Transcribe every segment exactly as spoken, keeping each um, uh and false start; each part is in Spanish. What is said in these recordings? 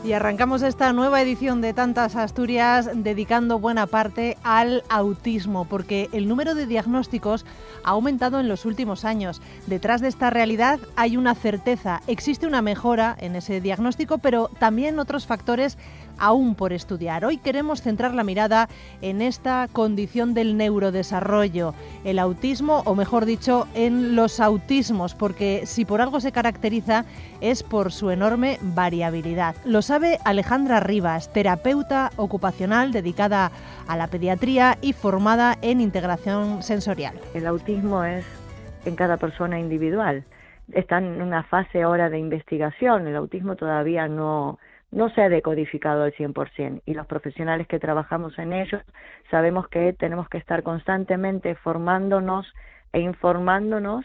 Y arrancamos esta nueva edición de Tantas Asturias dedicando buena parte al autismo, porque el número de diagnósticos ha aumentado en los últimos años. Detrás de esta realidad hay una certeza, existe una mejora en ese diagnóstico, pero también otros factores aún por estudiar. Hoy queremos centrar la mirada en esta condición del neurodesarrollo, el autismo, o mejor dicho, en los autismos, porque si por algo se caracteriza es por su enorme variabilidad. Lo sabe Alejandra Rivas, terapeuta ocupacional dedicada a la pediatría y formada en integración sensorial. El autismo es en cada persona individual. Está en una fase ahora de investigación. El autismo todavía no... no se ha decodificado al cien por ciento y los profesionales que trabajamos en ellos sabemos que tenemos que estar constantemente formándonos e informándonos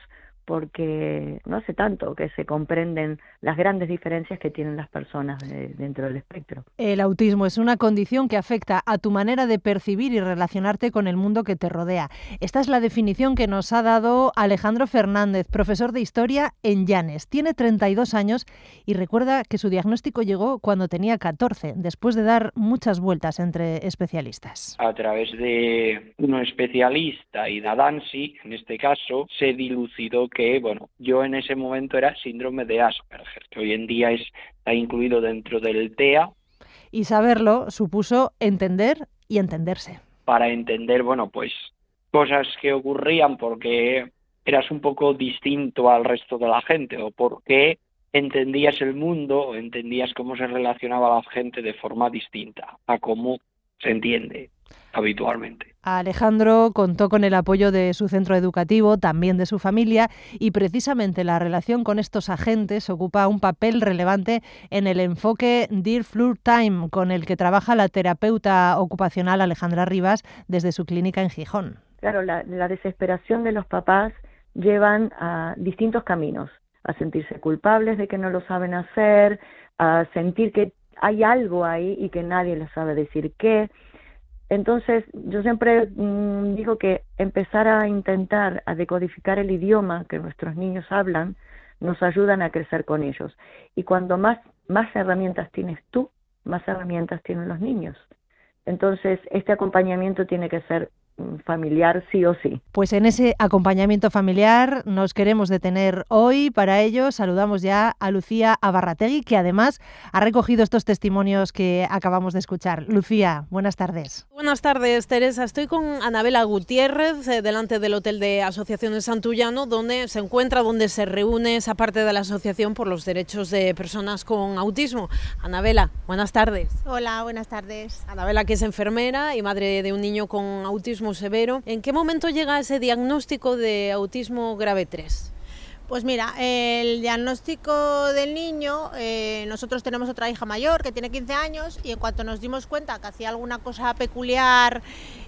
porque no hace tanto que se comprenden las grandes diferencias que tienen las personas de, dentro del espectro. El autismo es una condición que afecta a tu manera de percibir y relacionarte con el mundo que te rodea. Esta es la definición que nos ha dado Alejandro Fernández, profesor de Historia en Llanes. Tiene treinta y dos años y recuerda que su diagnóstico llegó cuando tenía catorce, después de dar muchas vueltas entre especialistas. A través de un especialista y de Dancy, en este caso, se dilucidó que, bueno, yo en ese momento era síndrome de Asperger, que hoy en día es, está incluido dentro del T E A. Y saberlo supuso entender y entenderse. Para entender, bueno, pues cosas que ocurrían porque eras un poco distinto al resto de la gente, o porque entendías el mundo, o entendías cómo se relacionaba la gente de forma distinta a cómo se entiende habitualmente. Alejandro contó con el apoyo de su centro educativo, también de su familia, y precisamente la relación con estos agentes ocupa un papel relevante en el enfoque Dear Floor Time, con el que trabaja la terapeuta ocupacional Alejandra Rivas desde su clínica en Gijón. Claro, la, la desesperación de los papás llevan a distintos caminos, a sentirse culpables de que no lo saben hacer, a sentir que hay algo ahí y que nadie les sabe decir qué. Entonces, yo siempre mmm, digo que empezar a intentar a decodificar el idioma que nuestros niños hablan nos ayudan a crecer con ellos. Y cuando más, más herramientas tienes tú, más herramientas tienen los niños. Entonces, este acompañamiento tiene que ser familiar sí o sí. Pues en ese acompañamiento familiar nos queremos detener hoy. Para ello saludamos ya a Lucía Abarrategui, que además ha recogido estos testimonios que acabamos de escuchar. Lucía, buenas tardes. Buenas tardes, Teresa. Estoy con Anabela Gutiérrez, eh, delante del Hotel de Asociaciones Santullano, donde se encuentra, donde se reúne esa parte de la Asociación por los Derechos de Personas con Autismo. Anabela, buenas tardes. Hola, buenas tardes. Anabela, que es enfermera y madre de un niño con autismo severo. ¿En qué momento llega ese diagnóstico de autismo grave tres? Pues mira, el diagnóstico del niño, eh, nosotros tenemos otra hija mayor que tiene quince años y en cuanto nos dimos cuenta que hacía alguna cosa peculiar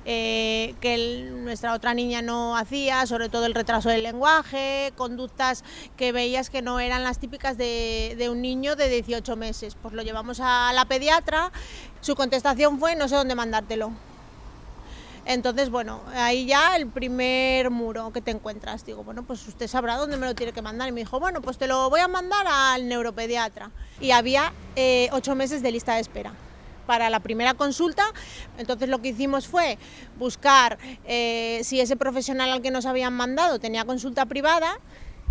eh, que el, nuestra otra niña no hacía, sobre todo el retraso del lenguaje, conductas que veías que no eran las típicas de, de un niño de dieciocho meses, pues lo llevamos a la pediatra. Su contestación fue: no sé dónde mandártelo. Entonces, bueno, ahí ya el primer muro que te encuentras. Digo, bueno, pues usted sabrá dónde me lo tiene que mandar. Y me dijo, bueno, pues te lo voy a mandar al neuropediatra. Y había eh, ocho meses de lista de espera para la primera consulta. Entonces lo que hicimos fue buscar eh, si ese profesional al que nos habían mandado tenía consulta privada,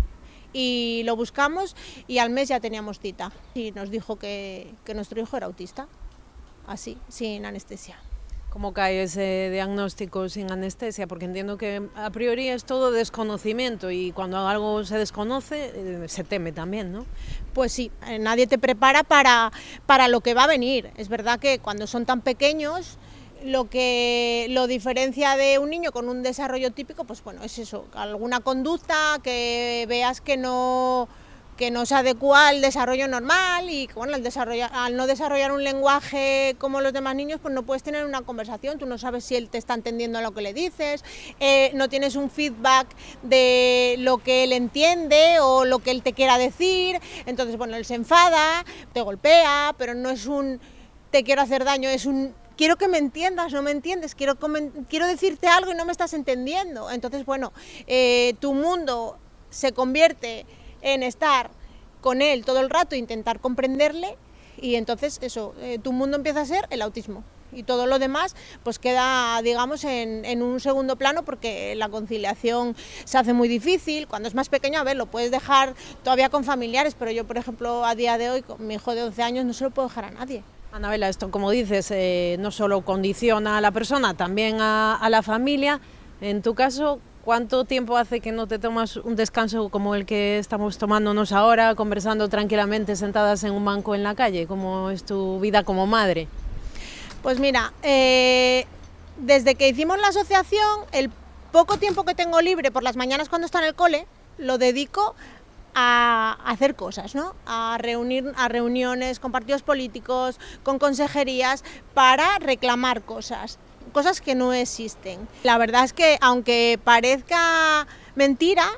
y lo buscamos y al mes ya teníamos cita. Y nos dijo que, que nuestro hijo era autista, así, sin anestesia. ¿Cómo cae ese diagnóstico sin anestesia? Porque entiendo que a priori es todo desconocimiento y cuando algo se desconoce eh, se teme también, ¿no? Pues sí, eh, nadie te prepara para, para lo que va a venir. Es verdad que cuando son tan pequeños, lo que lo diferencia de un niño con un desarrollo típico, pues bueno, es eso, alguna conducta que veas que no... que no se adecua al desarrollo normal y que, bueno, al, desarrollar, al no desarrollar un lenguaje como los demás niños, pues no puedes tener una conversación, tú no sabes si él te está entendiendo lo que le dices, eh, no tienes un feedback de lo que él entiende o lo que él te quiera decir. Entonces, bueno, él se enfada, te golpea, pero no es un te quiero hacer daño, es un quiero que me entiendas, no me entiendes, quiero, quiero decirte algo y no me estás entendiendo. Entonces, bueno, eh, tu mundo se convierte en estar con él todo el rato, intentar comprenderle, Y entonces eso, eh, tu mundo empieza a ser el autismo. Y todo lo demás pues queda, digamos, en, en un segundo plano porque la conciliación se hace muy difícil. Cuando es más pequeño, a ver, lo puedes dejar todavía con familiares, pero yo, por ejemplo, a día de hoy, con mi hijo de once años, no se lo puedo dejar a nadie. Anabela, esto, como dices, eh, no solo condiciona a la persona, también a, a la familia. En tu caso, ¿cuánto tiempo hace que no te tomas un descanso como el que estamos tomándonos ahora, conversando tranquilamente sentadas en un banco en la calle? ¿Cómo es tu vida como madre? Pues mira, eh, desde que hicimos la asociación, el poco tiempo que tengo libre por las mañanas cuando está en el cole, lo dedico a hacer cosas, ¿no? A reunir a reuniones con partidos políticos, con consejerías, para reclamar cosas, cosas que no existen. La verdad es que, aunque parezca mentira,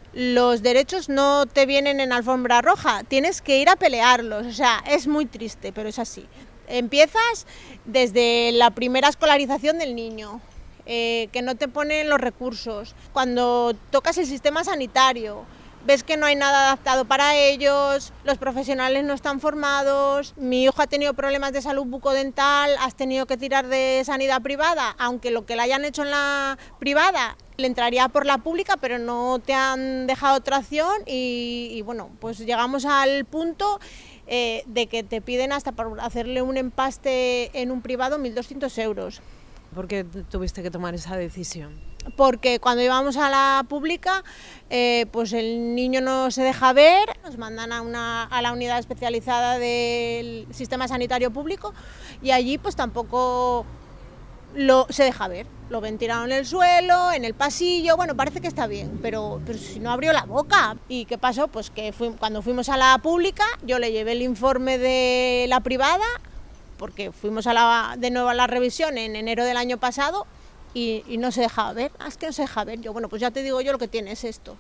los derechos no te vienen en alfombra roja, tienes que ir a pelearlos, o sea, es muy triste, pero es así. Empiezas desde la primera escolarización del niño, eh, que no te ponen los recursos, cuando tocas el sistema sanitario, ves que no hay nada adaptado para ellos, los profesionales no están formados, mi hijo ha tenido problemas de salud bucodental, has tenido que tirar de sanidad privada, aunque lo que le hayan hecho en la privada le entraría por la pública, pero no te han dejado otra opción y, y bueno, pues llegamos al punto eh, de que te piden hasta por hacerle un empaste en un privado mil doscientos euros. ¿Por qué tuviste que tomar esa decisión? Porque cuando íbamos a la pública, eh, pues el niño no se deja ver, nos mandan a, una, a la unidad especializada del sistema sanitario público y allí pues tampoco lo, se deja ver. Lo ven tirado en el suelo, en el pasillo, bueno, parece que está bien, pero, pero si no abrió la boca. ¿Y qué pasó? Pues que fui, cuando fuimos a la pública, yo le llevé el informe de la privada, porque fuimos a la, de nuevo a la revisión en enero del año pasado, Y, y no se dejaba ver. Ah, es que no se deja ver. Yo, bueno, pues ya te digo yo lo que tiene es esto.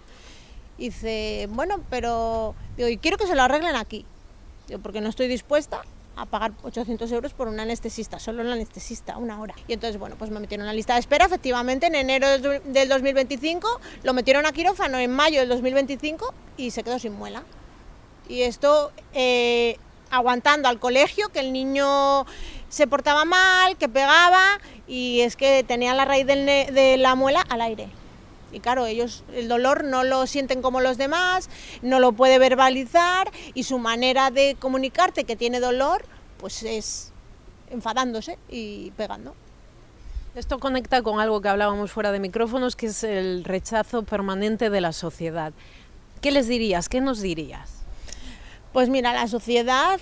Y dice, bueno, pero digo, y quiero que se lo arreglen aquí. Digo, porque no estoy dispuesta a pagar ochocientos euros por un anestesista, solo un anestesista, una hora. Y entonces, bueno, pues me metieron en la lista de espera. Efectivamente, en enero del dos mil veinticinco lo metieron a quirófano en mayo del dos mil veinticinco y se quedó sin muela. Y esto, eh, aguantando al colegio, que el niño se portaba mal, que pegaba, y es que tenía la raíz del ne- de la muela al aire. Y claro, ellos el dolor no lo sienten como los demás, no lo puede verbalizar, y su manera de comunicarte que tiene dolor, pues es enfadándose y pegando. Esto conecta con algo que hablábamos fuera de micrófonos, que es el rechazo permanente de la sociedad. ¿Qué les dirías? ¿Qué nos dirías? Pues mira, a la sociedad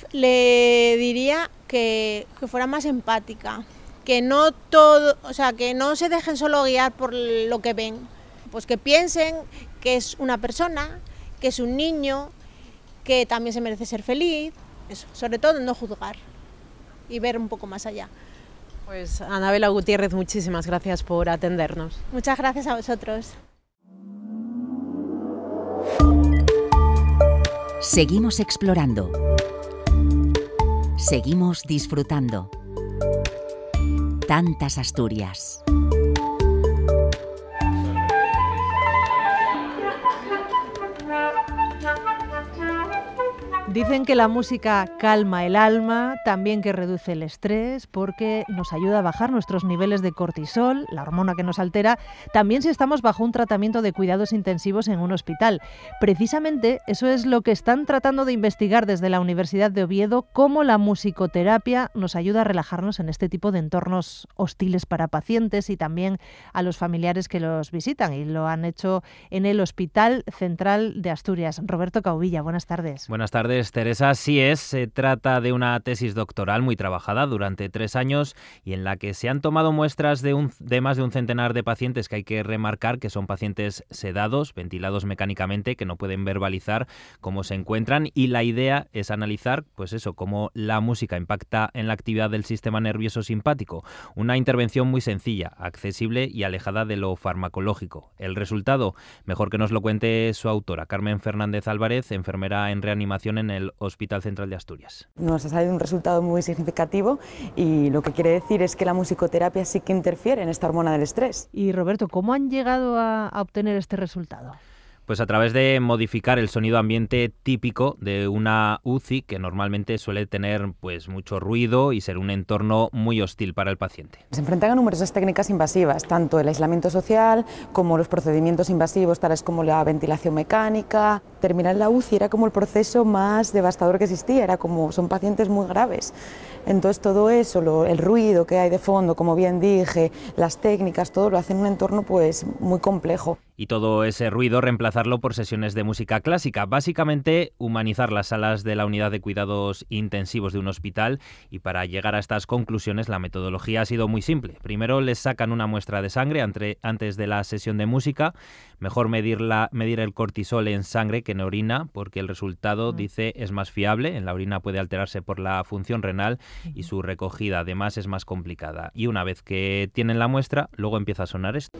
le diría que, que fuera más empática, que no todo, o sea, que no se dejen solo guiar por lo que ven, pues que piensen que es una persona, que es un niño, que también se merece ser feliz, eso, sobre todo no juzgar y ver un poco más allá. Pues Anabela Gutiérrez, muchísimas gracias por atendernos. Muchas gracias a vosotros. Seguimos explorando. Seguimos disfrutando. Tantas Asturias. Dicen que la música calma el alma, también que reduce el estrés, porque nos ayuda a bajar nuestros niveles de cortisol, la hormona que nos altera, también si estamos bajo un tratamiento de cuidados intensivos en un hospital. Precisamente eso es lo que están tratando de investigar desde la Universidad de Oviedo, cómo la musicoterapia nos ayuda a relajarnos en este tipo de entornos hostiles para pacientes y también a los familiares que los visitan, y lo han hecho en el Hospital Central de Asturias. Roberto Caubilla, buenas tardes. Buenas tardes, Teresa. Sí es, se trata de una tesis doctoral muy trabajada durante tres años y en la que se han tomado muestras de, un, de más de un centenar de pacientes, que hay que remarcar que son pacientes sedados, ventilados mecánicamente, que no pueden verbalizar cómo se encuentran, y la idea es analizar, pues eso, cómo la música impacta en la actividad del sistema nervioso simpático. Una intervención muy sencilla, accesible y alejada de lo farmacológico. El resultado, mejor que nos lo cuente su autora, Carmen Fernández Álvarez, enfermera en reanimación en el Hospital Central de Asturias. Nos ha salido un resultado muy significativo y lo que quiere decir es que la musicoterapia sí que interfiere en esta hormona del estrés. Y Roberto, ¿cómo han llegado a, a obtener este resultado? Pues a través de modificar el sonido ambiente típico de una U C I, que normalmente suele tener pues mucho ruido y ser un entorno muy hostil para el paciente. Se enfrentan a numerosas técnicas invasivas, tanto el aislamiento social como los procedimientos invasivos, tales como la ventilación mecánica. Terminar la U C I era como el proceso más devastador que existía, era como son pacientes muy graves. Entonces todo eso, lo, el ruido que hay de fondo, como bien dije, las técnicas, todo lo hace en un entorno pues muy complejo. Y todo ese ruido reemplazarlo por sesiones de música clásica, básicamente humanizar las salas de la unidad de cuidados intensivos de un hospital, y para llegar a estas conclusiones la metodología ha sido muy simple. Primero les sacan una muestra de sangre entre, antes de la sesión de música, mejor medir, la, medir el cortisol en sangre que en orina, porque el resultado, dice, es más fiable. En la orina puede alterarse por la función renal y su recogida además es más complicada. Y una vez que tienen la muestra, luego empieza a sonar esto.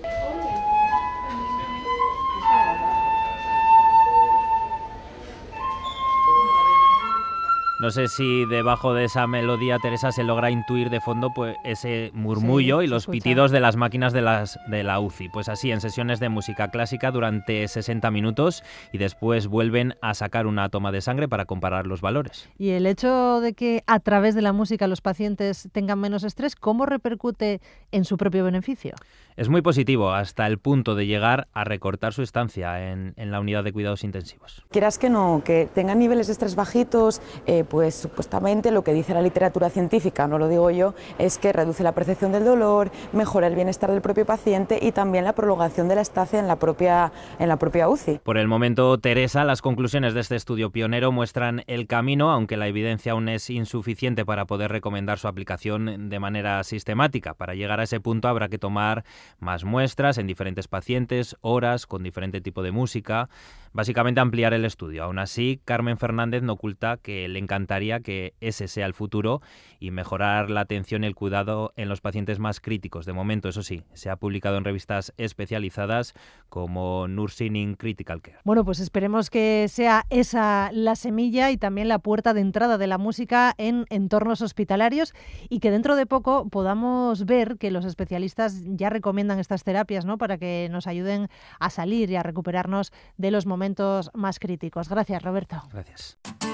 No sé si debajo de esa melodía, Teresa, se logra intuir de fondo pues ese murmullo, sí, y los pitidos de las máquinas de, las, de la U C I. Pues así, en sesiones de música clásica durante sesenta minutos, y después vuelven a sacar una toma de sangre para comparar los valores. Y el hecho de que a través de la música los pacientes tengan menos estrés, ¿cómo repercute en su propio beneficio? Es muy positivo, hasta el punto de llegar a recortar su estancia en, en la unidad de cuidados intensivos. Quieras que no, que tengan niveles de estrés bajitos, eh, pues supuestamente lo que dice la literatura científica, no lo digo yo, es que reduce la percepción del dolor, mejora el bienestar del propio paciente y también la prolongación de la estancia en la propia, en la propia U C I. Por el momento, Teresa, las conclusiones de este estudio pionero muestran el camino, aunque la evidencia aún es insuficiente para poder recomendar su aplicación de manera sistemática. Para llegar a ese punto habrá que tomar más muestras en diferentes pacientes, horas, con diferente tipo de música, básicamente ampliar el estudio. Aún así, Carmen Fernández no oculta que le encantaría que ese sea el futuro y mejorar la atención y el cuidado en los pacientes más críticos. De momento, eso sí, se ha publicado en revistas especializadas como Nursing in Critical Care. Bueno, pues esperemos que sea esa la semilla y también la puerta de entrada de la música en entornos hospitalarios, y que dentro de poco podamos ver que los especialistas ya recomiendan estas terapias, ¿no?, para que nos ayuden a salir y a recuperarnos de los momentos más críticos. Gracias, Roberto. Gracias.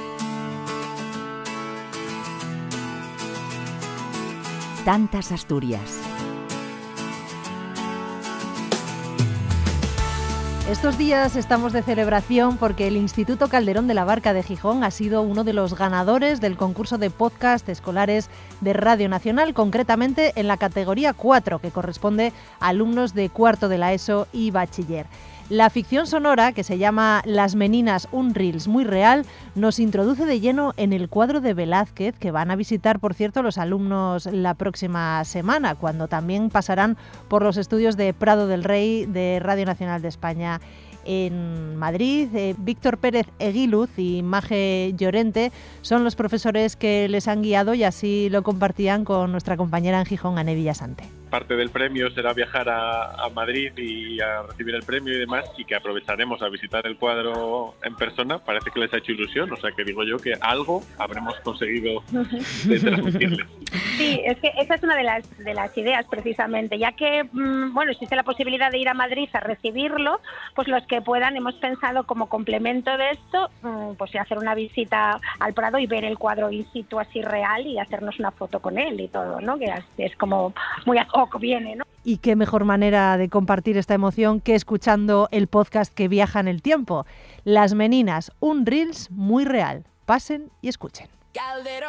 Tantas Asturias. Estos días estamos de celebración porque el Instituto Calderón de la Barca de Gijón ha sido uno de los ganadores del concurso de podcast escolares de Radio Nacional, concretamente en la categoría cuatro, que corresponde a alumnos de cuarto de la ESO y bachiller. La ficción sonora, que se llama Las Meninas, un Reels muy real, nos introduce de lleno en el cuadro de Velázquez, que van a visitar, por cierto, los alumnos la próxima semana, cuando también pasarán por los estudios de Prado del Rey de Radio Nacional de España en Madrid. Eh, Víctor Pérez Eguiluz y Maje Llorente son los profesores que les han guiado, y así lo compartían con nuestra compañera en Gijón, Ane Villasante. Parte del premio será viajar a, a Madrid y a recibir el premio y demás, y que aprovecharemos a visitar el cuadro en persona. Parece que les ha hecho ilusión, o sea que digo yo que algo habremos conseguido de transmitirles. Sí, es que esa es una de las de las ideas precisamente, ya que mmm, bueno, existe la posibilidad de ir a Madrid a recibirlo, pues los que puedan hemos pensado como complemento de esto, mmm, pues hacer una visita al Prado y ver el cuadro in situ así real y hacernos una foto con él y todo, ¿no? Que es como muy ad hoc viene, ¿no? Y qué mejor manera de compartir esta emoción que escuchando el podcast que viaja en el tiempo. Las Meninas, un Reels muy real. Pasen y escuchen. Calderón.